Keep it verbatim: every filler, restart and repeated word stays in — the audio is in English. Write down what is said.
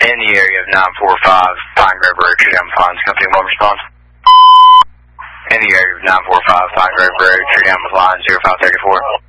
In the area of nine four five Pine Grove Road, Tree Down with Lines. Company one response. In the area of nine four five Pine Grove Road, Tree Down with Lines, zero five three four.